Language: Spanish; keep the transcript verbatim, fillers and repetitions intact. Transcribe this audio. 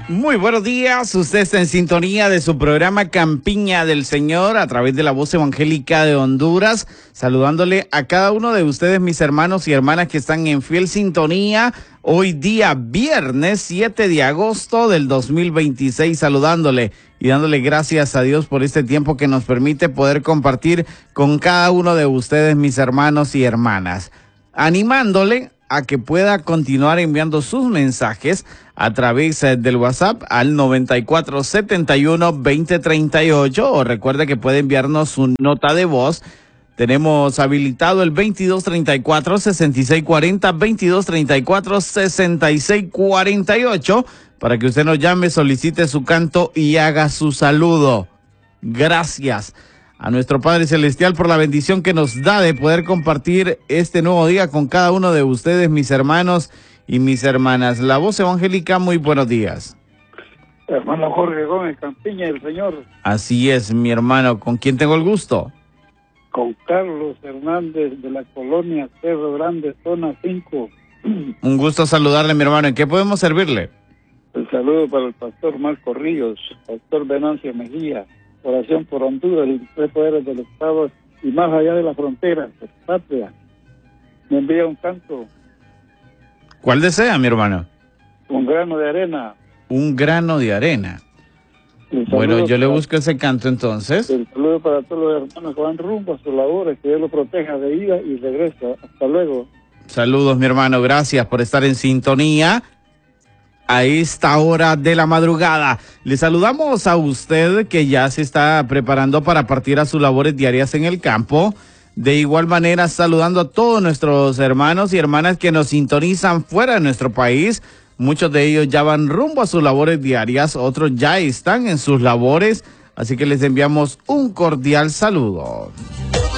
Muy buenos días, usted está en sintonía de su programa Campiña del Señor a través de la Voz Evangélica de Honduras, saludándole a cada uno de ustedes, mis hermanos y hermanas que están en fiel sintonía, hoy día viernes siete de agosto del dos mil veintiséis, saludándole y dándole gracias a Dios por este tiempo que nos permite poder compartir con cada uno de ustedes, mis hermanos y hermanas, animándole a que pueda continuar enviando sus mensajes a través del WhatsApp al noventa y cuatro setenta y uno veinte treinta y ocho, o recuerde que puede enviarnos su nota de voz. Tenemos habilitado el veintidós treinta y cuatro sesenta y seis cuarenta, veintidós treinta y cuatro sesenta y seis cuarenta y ocho, para que usted nos llame, solicite su canto y haga su saludo. Gracias a nuestro Padre Celestial por la bendición que nos da de poder compartir este nuevo día con cada uno de ustedes, mis hermanos y mis hermanas. La Voz Evangélica, muy buenos días. Hermano Jorge Gómez, Campiña del Señor. Así es, mi hermano. ¿Con quién tengo el gusto? Con Carlos Hernández de la colonia Cerro Grande, zona cinco. Un gusto saludarle, mi hermano. ¿En qué podemos servirle? El saludo para el pastor Marco Ríos, pastor Venancio Mejía. Oración por Honduras y los tres poderes del Estado y más allá de la frontera, pues, patria. Me envía un canto. ¿Cuál desea, mi hermano? Un grano de arena. Un grano de arena. Bueno, yo le busco ese canto entonces. El saludo para todos los hermanos que van rumbo a sus labores, que Dios los proteja de ida y regresa. Hasta luego. Saludos, mi hermano. Gracias por estar en sintonía a esta hora de la madrugada. Le saludamos a usted que ya se está preparando para partir a sus labores diarias en el campo. De igual manera, saludando a todos nuestros hermanos y hermanas que nos sintonizan fuera de nuestro país. Muchos de ellos ya van rumbo a sus labores diarias, otros ya están en sus labores, así que les enviamos un cordial saludo.